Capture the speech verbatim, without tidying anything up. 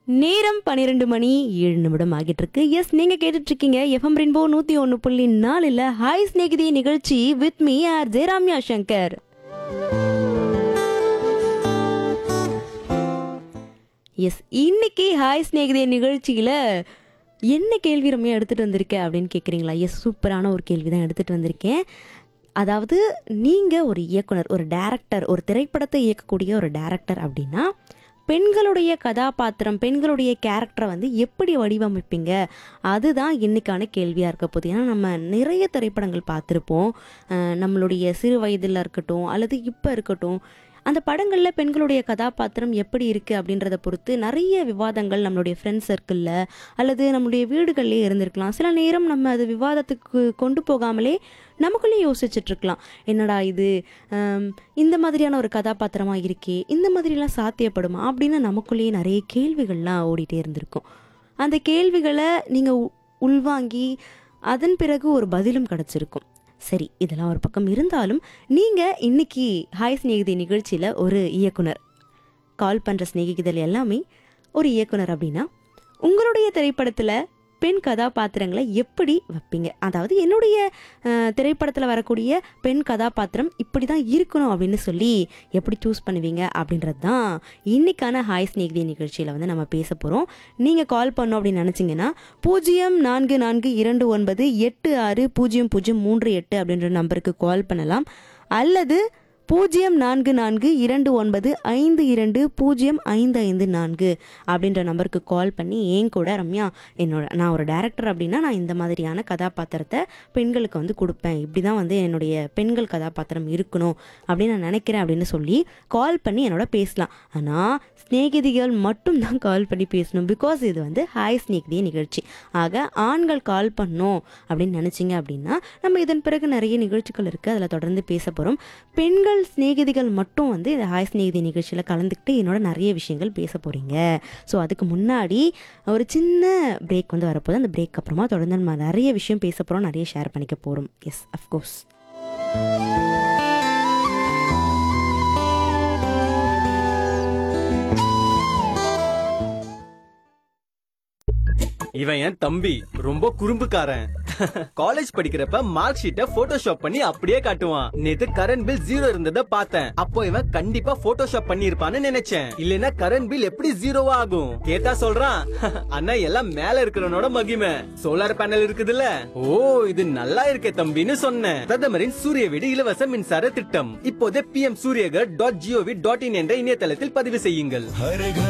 நேரம் பன்னிரண்டு மணி ஏழு நிமிடம் ஆகிட்டு இருக்கு. எஸ், நீங்க கேட்டுட்டு இருக்கீங்க எஃப்எம் ரெயின்போ நூத்தி ஒன்னு புள்ளி நாலுல ஹாய் ஸ்நேகிதி நிகழ்ச்சி with me R J Ramya Shankar. S, இன்னைக்கு ஹாய் ஸ்நேகிதி நிகழ்ச்சியில என்ன கேள்வி ரம்யா எடுத்துட்டு வந்திருக்கேன் அப்படின்னு கேட்குறீங்களா? எஸ், சூப்பரான ஒரு கேள்வி தான் எடுத்துட்டு வந்திருக்கேன். அதாவது நீங்கள் ஒரு இயக்குனர், ஒரு டைரக்டர், ஒரு திரைப்படத்தை இயக்கக்கூடிய ஒரு டைரக்டர் அப்படின்னா பெண்களுடைய கதாபாத்திரம், பெண்களுடைய கேரக்டரை வந்து எப்படி வடிவமைப்பீங்க? அதுதான் இன்னைக்கான கேள்வியாக இருக்க போகுது. ஏன்னா நம்ம நிறைய திரைப்படங்கள் பார்த்துருப்போம். நம்மளுடைய சிறு வயதில் இருக்கட்டும் அல்லது இப்போ இருக்கட்டும், அந்த படங்களில் பெண்களுடைய கதாபாத்திரம் எப்படி இருக்குது அப்படின்றத பொறுத்து நிறைய விவாதங்கள் நம்மளுடைய ஃப்ரெண்ட்ஸ் சர்க்கிளில் அல்லது நம்மளுடைய வீடுகள்லேயே இருந்திருக்கலாம். சில நேரம் நம்ம அது விவாதத்துக்கு கொண்டு போகாமலே நமக்குள்ளேயே யோசிச்சுட்ருக்கலாம், என்னடா இது இந்த மாதிரியான ஒரு கதாபாத்திரமாக இருக்கே, இந்த மாதிரிலாம் சாத்தியப்படுமா அப்படின்னு நமக்குள்ளேயே நிறைய கேள்விகள்லாம் ஓடிட்டே இருந்திருக்கும். அந்த கேள்விகளை நீங்கள் உள்வாங்கி அதன் பிறகு ஒரு பதிலும் கிடச்சிருக்கும். சரி, இதெல்லாம் ஒரு பக்கம் இருந்தாலும் நீங்கள் இன்னைக்கு ஹாய் ஸ்நேகிதி நிகழ்ச்சியில் ஒரு இயக்குனர், கால் பண்ணுற ஸ்நேகிதல் எல்லாமே ஒரு இயக்குனர் அப்படின்னா உங்களுடைய திரைப்படத்தில் பெண் கதாபாத்திரங்களை எப்படி வைப்பீங்க? அதாவது என்னுடைய திரைப்படத்தில் வரக்கூடிய பெண் கதாபாத்திரம் இப்படி தான் இருக்கணும் அப்படின்னு சொல்லி எப்படி சூஸ் பண்ணுவீங்க அப்படின்றது தான் இன்னைக்கான ஹாய் ஸ்நேகிதி நிகழ்ச்சியில் வந்து நம்ம பேச போகிறோம். நீங்கள் கால் பண்ணோம் அப்படின்னு நினச்சிங்கன்னா பூஜ்ஜியம் நான்கு நான்கு இரண்டு ஒன்பது எட்டு ஆறு பூஜ்ஜியம் பூஜ்ஜியம் மூன்று எட்டு அப்படின்ற நம்பருக்கு கால் பண்ணலாம். அல்லது பூஜ்ஜியம் நான்கு நான்கு இரண்டு ஒன்பது ஐந்து இரண்டு பூஜ்ஜியம் ஐந்து ஐந்து நான்கு அப்படின்ற நம்பருக்கு கால் பண்ணி ஏன் கூட ரம்யா, என்னோட நான் ஒரு டைரக்டர் அப்படின்னா நான் இந்த மாதிரியான கதாபாத்திரத்தை பெண்களுக்கு வந்து கொடுப்பேன், இப்படி தான் வந்து என்னுடைய பெண்கள் கதாபாத்திரம் இருக்கணும் அப்படின்னு நான் நினைக்கிறேன் அப்படின்னு சொல்லி கால் பண்ணி என்னோட பேசலாம். ஆனால் ஸ்நேகிதிகள் மட்டும் தான் கால் பண்ணி பேசணும். பிகாஸ் இது வந்து ஹாய் ஸ்நேகிதி நிகழ்ச்சி. ஆக ஆண்கள் கால் பண்ணோம் அப்படின்னு நினச்சிங்க அப்படின்னா நம்ம இதன் பிறகு நிறைய நிகழ்ச்சிகள் இருக்குது, அதில் தொடர்ந்து பேச போகிறோம். பெண்கள் ஸ்நேகிதிகள் மட்டும் வந்து இந்த ஹாய் ஸ்நேகிதி நிகழ்ச்சியில் கலந்துக்கிட்டு என்னோட நிறைய விஷயங்கள் பேச போகிறீங்க. ஸோ அதுக்கு முன்னாடி ஒரு சின்ன பிரேக் வந்து வரப்போகுது. அந்த பிரேக் அப்புறமா தொடர்ந்து நம்ம நிறைய விஷயம் பேச போகிறோம், நிறைய ஷேர் பண்ணிக்க போகிறோம். S, of course. இவன் என் தம்பி, ரொம்ப குறும்புக்காரன். காலேஜ் படிக்கிறப்ப மார்க் ஷீட்டை போட்டோஷாப் பண்ணி அப்படியே காட்டுவான். நேத்து கரண்ட் பில் ஜீரோ இருந்தத பார்த்தேன். அப்போ இவன் கண்டிப்பா போட்டோஷாப் பண்ணி இருப்பான்னு நினைச்சேன். இல்லனா கரண்ட் பில் எப்படி ஜீரோவா ஆகும்? கேட்டா சொல்றான், அண்ணா எல்லாம் மேல இருக்கிறவனோட மகிமை, சோலார் பேனல் இருக்குதுல்ல. ஓ, இது நல்லா இருக்கே தம்பின்னு சொன்னேன். பிரதமரின் சூரிய வீடு இலவச மின்சார திட்டம் இப்போதே B M Surya Ghar dot gov dot in என்ற இணையதளத்தில் பதிவு செய்யுங்கள்.